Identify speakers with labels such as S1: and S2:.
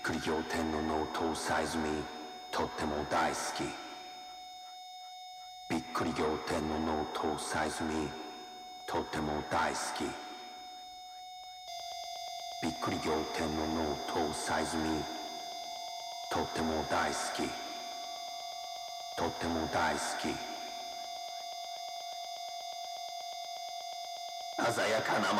S1: くり仰天のノートサイズミとっても大好き。びっくり仰天のノートサイズミとっても大好き。びっくり仰天のノートサイズミとっても大好き。とっても大好き。鮮やかな